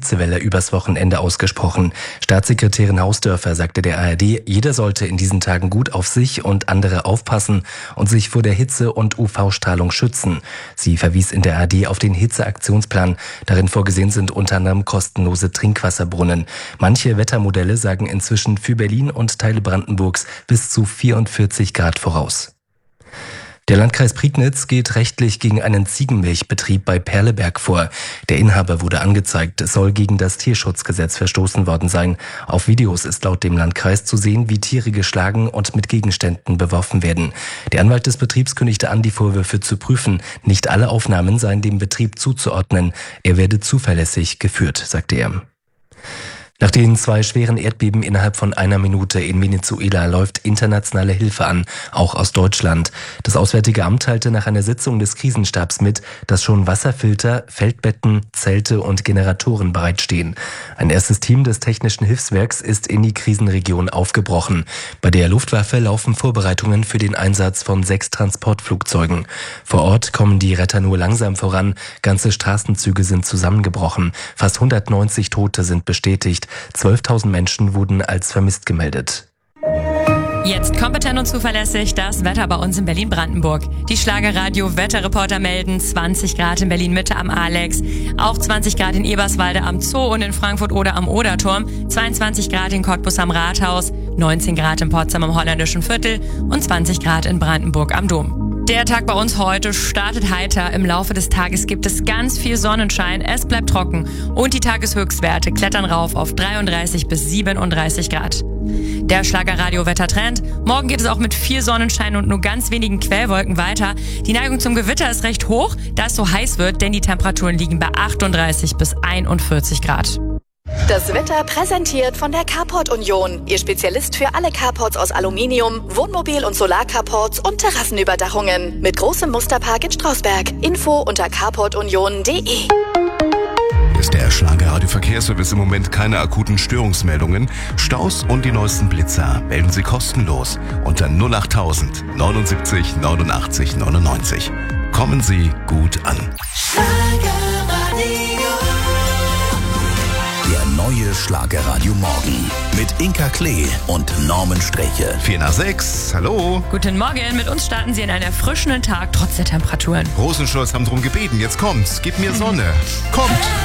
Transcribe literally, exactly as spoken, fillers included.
Hitzewelle übers Wochenende ausgesprochen. Staatssekretärin Hausdörfer sagte der A R D, jeder sollte in diesen Tagen gut auf sich und andere aufpassen und sich vor der Hitze und U V-Strahlung schützen. Sie verwies in der A R D auf den Hitzeaktionsplan. Darin vorgesehen sind unter anderem kostenlose Trinkwasserbrunnen. Manche Wettermodelle sagen inzwischen für Berlin und Teile Brandenburgs bis zu vierundvierzig Grad voraus. Der Landkreis Prignitz geht rechtlich gegen einen Ziegenmilchbetrieb bei Perleberg vor. Der Inhaber wurde angezeigt. Es soll gegen das Tierschutzgesetz verstoßen worden sein. Auf Videos ist laut dem Landkreis zu sehen, wie Tiere geschlagen und mit Gegenständen beworfen werden. Der Anwalt des Betriebs kündigte an, die Vorwürfe zu prüfen. Nicht alle Aufnahmen seien dem Betrieb zuzuordnen. Er werde zuverlässig geführt, sagte er. Nach den zwei schweren Erdbeben innerhalb von einer Minute in Venezuela läuft internationale Hilfe an, auch aus Deutschland. Das Auswärtige Amt teilte nach einer Sitzung des Krisenstabs mit, dass schon Wasserfilter, Feldbetten, Zelte und Generatoren bereitstehen. Ein erstes Team des Technischen Hilfswerks ist in die Krisenregion aufgebrochen. Bei der Luftwaffe laufen Vorbereitungen für den Einsatz von sechs Transportflugzeugen. Vor Ort kommen die Retter nur langsam voran. Ganze Straßenzüge sind zusammengebrochen. Fast hundertneunzig Tote sind bestätigt. zwölftausend Menschen wurden als vermisst gemeldet. Jetzt kompetent und zuverlässig das Wetter bei uns in Berlin-Brandenburg. Die Schlagerradio-Wetterreporter melden zwanzig Grad in Berlin-Mitte am Alex, auch zwanzig Grad in Eberswalde am Zoo und in Frankfurt oder am Oderturm, zweiundzwanzig Grad in Cottbus am Rathaus, neunzehn Grad in Potsdam im Holländischen Viertel und zwanzig Grad in Brandenburg am Dom. Der Tag bei uns heute startet heiter. Im Laufe des Tages gibt es ganz viel Sonnenschein. Es bleibt trocken und die Tageshöchstwerte klettern rauf auf dreiunddreißig bis siebenunddreißig Grad. Der Schlagerradio-Wettertrend. Morgen geht es auch mit viel Sonnenschein und nur ganz wenigen Quellwolken weiter. Die Neigung zum Gewitter ist recht hoch, da es so heiß wird, denn die Temperaturen liegen bei achtunddreißig bis einundvierzig Grad. Das Wetter präsentiert von der Carport Union. Ihr Spezialist für alle Carports aus Aluminium, Wohnmobil- und Solarcarports und Terrassenüberdachungen. Mit großem Musterpark in Strausberg. Info unter carport union punkt de. Ist der Schlagerradio-Verkehrsservice im Moment keine akuten Störungsmeldungen? Staus und die neuesten Blitzer melden Sie kostenlos unter null achttausend neunundsiebzig neunundachtzig neunundneunzig. Kommen Sie gut an. Der neue Schlagerradio Morgen mit Inka Klee und Norman Streche. vier nach sechs, hallo. Guten Morgen, mit uns starten Sie in einen erfrischenden Tag trotz der Temperaturen. Rosenstolz haben drum gebeten, jetzt kommt's, gib mir Sonne. Kommt!